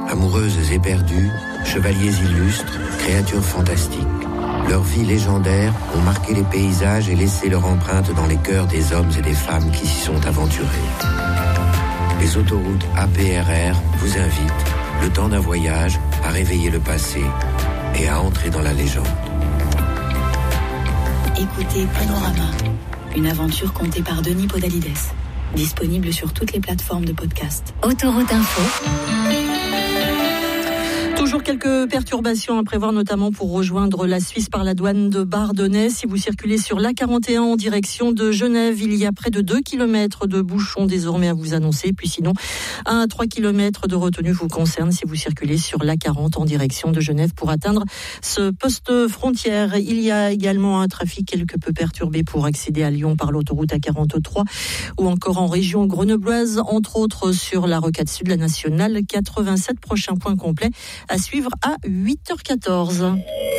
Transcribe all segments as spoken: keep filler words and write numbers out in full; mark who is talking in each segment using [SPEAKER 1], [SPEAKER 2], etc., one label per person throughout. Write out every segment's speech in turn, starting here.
[SPEAKER 1] Amoureuses éperdues, chevaliers illustres, créatures fantastiques. Leurs vies légendaires ont marqué les paysages et laissé leur empreinte dans les cœurs des hommes et des femmes qui s'y sont aventurés. Les autoroutes A P R R vous invitent, le temps d'un voyage, à réveiller le passé et à entrer dans la légende.
[SPEAKER 2] Écoutez Panorama, une aventure contée par Denis Podalides. Disponible sur toutes les plateformes de podcast.
[SPEAKER 3] Autoroute Info.
[SPEAKER 4] Toujours quelques perturbations à prévoir, notamment pour rejoindre la Suisse par la douane de Bardonnay. Si vous circulez sur l'A quarante et un en direction de Genève, il y a près de deux kilomètres de bouchons désormais à vous annoncer. Puis sinon, un à trois kilomètres de retenue vous concerne si vous circulez sur l'A quarante en direction de Genève pour atteindre ce poste frontière. Il y a également un trafic quelque peu perturbé pour accéder à Lyon par l'autoroute A quarante-trois ou encore en région grenobloise, entre autres sur la rocade sud, la nationale quatre-vingt-sept. Prochain point complet à suivre à huit heures quatorze.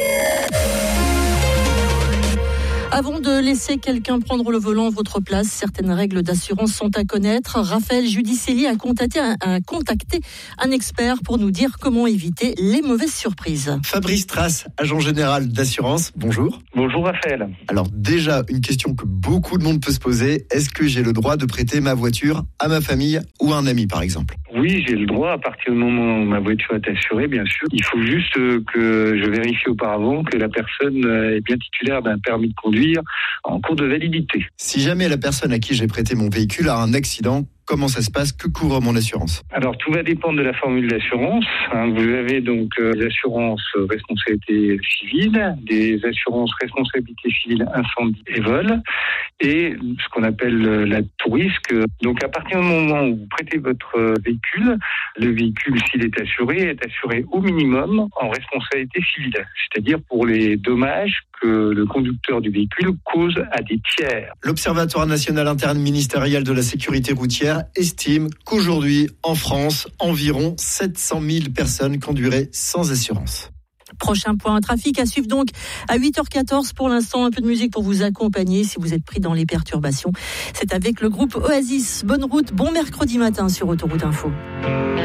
[SPEAKER 4] Avant de laisser quelqu'un prendre le volant à votre place, certaines règles d'assurance sont à connaître. Raphaël Judicelli a contacté, un, a contacté un expert pour nous dire comment éviter les mauvaises surprises.
[SPEAKER 5] Fabrice Trace, agent général d'assurance, bonjour.
[SPEAKER 6] Bonjour Raphaël.
[SPEAKER 5] Alors déjà, une question que beaucoup de monde peut se poser, est-ce que j'ai le droit de prêter ma voiture à ma famille ou à un ami par exemple ?
[SPEAKER 6] Oui, j'ai le droit à partir du moment où ma voiture est assurée, bien sûr. Il faut juste que je vérifie auparavant que la personne est bien titulaire d'un permis de conduire en cours de validité.
[SPEAKER 5] Si jamais la personne à qui j'ai prêté mon véhicule a un accident, comment ça se passe ? Que couvre mon assurance ?
[SPEAKER 6] Alors, tout va dépendre de la formule d'assurance. Hein, vous avez donc euh, des assurances responsabilité civile, des assurances responsabilité civile incendie et vol, et ce qu'on appelle euh, la tout risque. Donc, à partir du moment où vous prêtez votre euh, véhicule, le véhicule, s'il est assuré, est assuré au minimum en responsabilité civile, c'est-à-dire pour les dommages que le conducteur du véhicule cause à des tiers.
[SPEAKER 5] L'Observatoire national interministériel de la sécurité routière estime qu'aujourd'hui, en France, environ sept cent mille personnes conduiraient sans assurance.
[SPEAKER 4] Prochain point, trafic à suivre donc à huit heures quatorze. Pour l'instant, un peu de musique pour vous accompagner si vous êtes pris dans les perturbations. C'est avec le groupe Oasis. Bonne route, bon mercredi matin sur Autoroute Info.